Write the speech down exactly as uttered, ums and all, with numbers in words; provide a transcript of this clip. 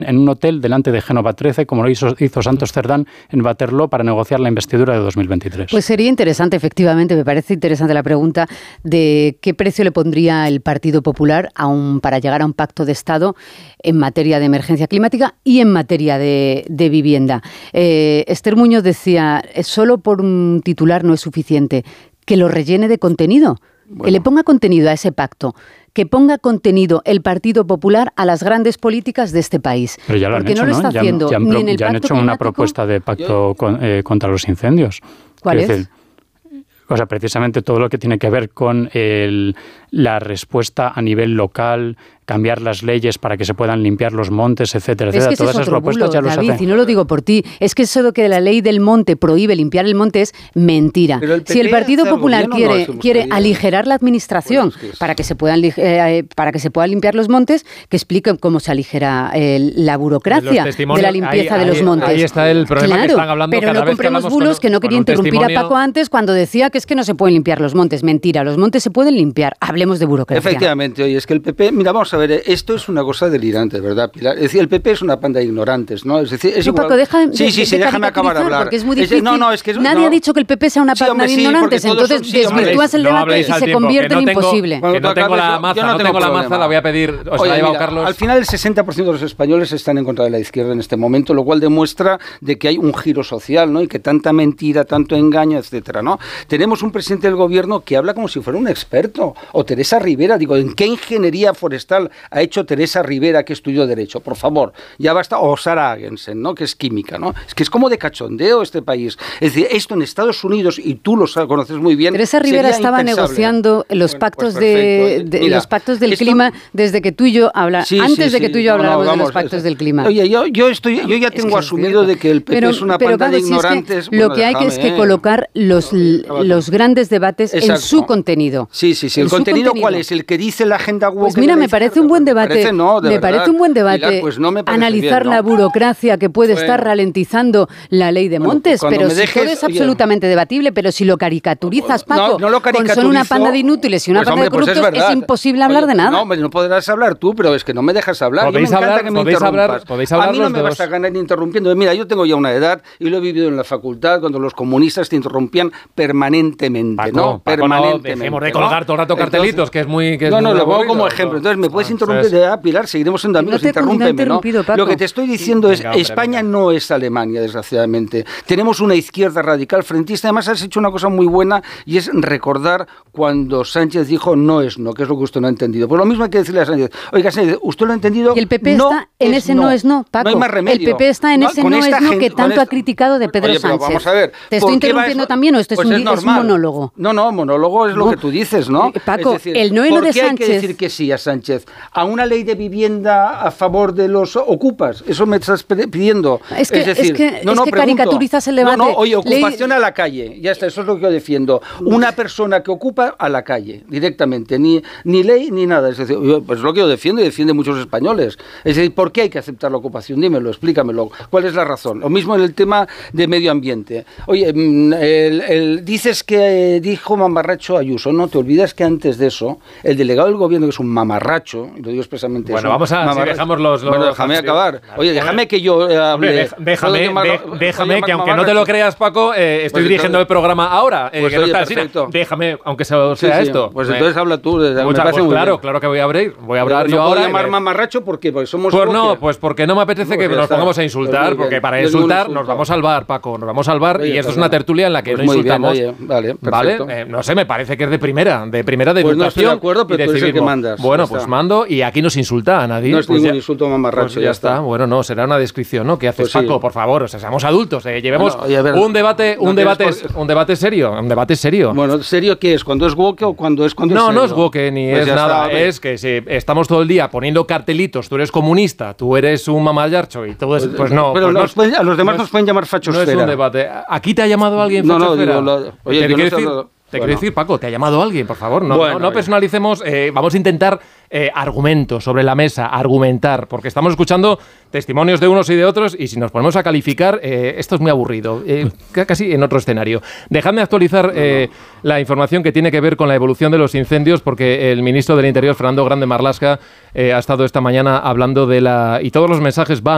en un hotel delante de Génova trece, como lo hizo, hizo Santos Cerdán en Waterloo para negociar la investidura de dos mil veintitrés. Pues sería interesante, efectivamente, me parece interesante la pregunta de qué precio le pondría el Partido Popular a un, para llegar a un pacto de Estado en materia de emergencia climática y en materia de, de vivienda. Eh, Esther Muñoz decía, solo por un titular no es suficiente, que lo rellene de contenido, bueno. que le ponga contenido a ese pacto, que ponga contenido el Partido Popular a las grandes políticas de este país. Pero ya lo porque han hecho, no lo está ¿no? haciendo ya, ya han, ni en el ya han pacto hecho una climático. propuesta de pacto con, eh, contra los incendios. ¿Cuál es? Decir, o sea, precisamente todo lo que tiene que ver con el, la respuesta a nivel local, cambiar las leyes para que se puedan limpiar los montes, etcétera, Es etcétera. que Todas es esas otro propuestas bulo, ya los David, hacen. y no lo digo por ti, es que eso de que la ley del monte prohíbe limpiar el monte es mentira. El si el Partido Popular gobierno, quiere, no, quiere querido. aligerar la administración bueno, es que es... para que se puedan eh, para que se puedan limpiar los montes, que explique cómo se aligera eh, la burocracia de la limpieza ahí, de los ahí, montes. Ahí está el problema claro, que están hablando pero cada no vez que compremos bulos con, que no quería interrumpir testimonio... a Paco antes cuando decía que es que no se pueden limpiar los montes. Mentira, los montes se pueden limpiar. Hablemos de burocracia. Efectivamente, oye, es que el P P, mira, vamos a ver, esto es una cosa delirante, ¿verdad, Pilar? Es decir, el P P es una panda de ignorantes, ¿no? Es decir, es no, igual... Paco, deja, sí, de, sí, sí, de déjame acabar de hablar. Porque es muy difícil. Es, no, no, es que es, Nadie no. ha dicho que el P P sea una sí, panda hombre, de sí, ignorantes, entonces son, sí, desvirtúas el no debate y se tiempo, convierte no en tengo, imposible. Que no tengo la maza, no no tengo la maza, la voy a pedir, os Oye, la lleva mira, Carlos. Al final el sesenta por ciento de los españoles están en contra de la izquierda en este momento, lo cual demuestra de que hay un giro social, ¿no? Y que tanta mentira, tanto engaño, etcétera, ¿no? Tenemos un presidente del gobierno que habla como si fuera un experto, o Teresa Rivera, digo, ¿en qué ingeniería forestal ha hecho Teresa Rivera que estudió Derecho? Por favor, ya basta, o Sara Agensen, ¿no? Que es química, ¿no? Es que es como de cachondeo este país. Es decir, esto en Estados Unidos, y tú lo conoces muy bien. Teresa Rivera estaba impensable. negociando los bueno, pactos pues de, de Mira, los pactos del esto... clima desde que tú y yo hablamos, sí, antes sí, de que sí. tú y yo habláramos no, no, vamos, de los pactos es... del clima. Oye, yo, yo estoy, yo ya tengo es que asumido es de que el P P pero, es una pero, panda claro, de ignorantes. Si es que bueno, lo que hay déjame, que es que colocar los, los grandes debates Exacto. en su contenido. Sí, sí, sí. ¿El contenido, contenido cuál es? ¿El que dice la agenda woke? Pues mira, me parece un buen debate. Parece, no, de me verdad. parece un buen debate Pilar, pues no me parece analizar bien, ¿no? la burocracia que puede bueno. estar ralentizando la ley de bueno, montes, pues pero me si dejes, todo es oye, absolutamente debatible, pero si lo caricaturizas, Paco, no, no lo con son una panda de inútiles y una pues, panda hombre, de corruptos, pues es, es imposible hablar oye, de nada. No, hombre, no podrás hablar tú, pero es que no me dejas hablar. Yo me encanta hablar, que me podéis interrumpas. hablar, podéis hablar a mí no los me dos. vas a ganar interrumpiendo. Mira, yo tengo ya una edad y lo he vivido en la facultad cuando los comunistas te interrumpían permanentemente, Paco, ¿no? Paco, permanentemente. No, dejemos de colgar todo el rato cartelitos, entonces, que es muy que es No, no, muy lo pongo aburrido, como ¿no? ejemplo. Entonces, me puedes Ah, interrumpir ¿sabes? de ah, Pilar, seguiremos siendo amigos, no te, interrúmpeme, ¿no? Paco. Lo que te estoy diciendo venga, es, hombre, España venga. no es Alemania, desgraciadamente. Tenemos una izquierda radical frentista. Además, has hecho una cosa muy buena y es recordar cuando Sánchez dijo no es no, que es lo que usted no ha entendido. Pues lo mismo hay que decirle a Sánchez. Oiga, Sánchez, usted lo ha entendido. Y el P P no está en ese no es no, Paco. No hay más remedio. El P P está en No, ese con no es esta no gente- que con tanto esta- ha criticado de Pedro Oye, pero Sánchez. vamos a ver. ¿Te ¿por estoy qué va interrumpiendo eso? también o esto Pues es, un, es es un normal. monólogo? No, no, monólogo es lo No. que tú dices, ¿no? Eh, Paco, es decir, el no y no ¿por de qué hay que Sánchez- decir que sí a Sánchez? ¿A una ley de vivienda a favor de los ocupas? Eso me estás pidiendo. Es que, es decir, que, no, es no, que pregunto. caricaturizas el debate. No, no, oye, ocupación Ley... a la calle. Ya está, eso es lo que yo defiendo. Una persona que ocupa a la calle, directamente. Ni, ni ley ni nada. Es decir, yo, pues es lo que yo defiendo y defiende muchos españoles. Es decir, ¿por qué hay que aceptar la ocupación? Dímelo, explícamelo. ¿Cuál es la razón? Lo mismo en el tema de medio ambiente. Oye, el, el, dices que eh, dijo mamarracho Ayuso. No, te olvidas que antes de eso, el delegado del gobierno, que es un mamarracho, y lo digo expresamente Bueno, eso, vamos a... Si dejamos los... los bueno, déjame acabar. Oye, déjame que yo eh, hable... Hombre, dej- déjame, llamar, de- déjame llamar que aunque no te lo creas, Paco, eh, estoy Pues dirigiendo entonces- el programa ahora. Eh, Pues que no oye, está así. perfecto. Déjame, aunque sea, sea Sí, sí, esto. Pues Me- entonces habla tú. Me Mucha- parece pues muy claro, bien. claro que voy a abrir. Voy a hablar no yo puedo ahora. llamar y me- mamarracho porque porque somos Pues bloque. no, pues porque no me apetece No, que pues ya nos está. pongamos a Pues insultar, muy bien. porque para No es ningún insultar nos insulto. vamos al bar, Paco, nos vamos al bar Oye, y esto es perdona. una tertulia en la que Pues no muy bien, insultamos. oye, vale, ¿Vale? perfecto. Eh, no sé, me parece que es de primera, de primera de Pues no estoy educación. de acuerdo, pero y de tú eres el que civismo. mandas, Bueno, ya pues está. mando y aquí no se insulta a nadie. No es pues ningún ya- insulto mamarracho, pues ya, ya está. está. Bueno, no, será una descripción, ¿no? ¿Qué haces, Pues sí. Paco? Por favor, o sea, seamos adultos, eh, llevemos Bueno, oye, a ver, un debate, no un tienes debate, por- un debate serio, un debate serio. Bueno, ¿serio qué es? ¿Cuando es woke o cuando es cuando No, es no serio? es woke ni Pues es ya nada, está, hombre. es que si estamos todo el día poniendo cartelitos, tú eres comunista, tú eres un mamallarcho y todo eso, pues no. Pero pues no nos es- pueden- a los demás no nos es- pueden llamar No es fachosfera. un debate. ¿Aquí te ha llamado alguien No, no, fachosfera? digo, lo- oye, ¿Te yo quiero no sé decir, lo- te bueno. quiero decir, Paco, te ha llamado alguien, por favor. No, Bueno, no, no oye. personalicemos, eh, vamos a intentar eh, argumentos sobre la mesa, argumentar, porque estamos escuchando testimonios de unos y de otros y si nos ponemos a calificar, eh, esto es muy aburrido, eh, ca- casi en otro escenario. Dejadme actualizar eh, la información que tiene que ver con la evolución de los incendios, porque el ministro del Interior, Fernando Grande Marlaska, eh, ha estado esta mañana hablando de la... y todos los mensajes van